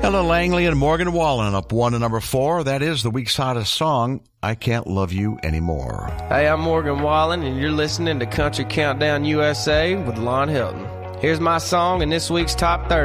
Ella Langley and Morgan Wallen up 1 to number 4. That is the week's hottest song, I Can't Love You Anymore. Hey, I'm Morgan Wallen, and you're listening to Country Countdown USA with Lon Hilton. Here's my song in this week's Top 30.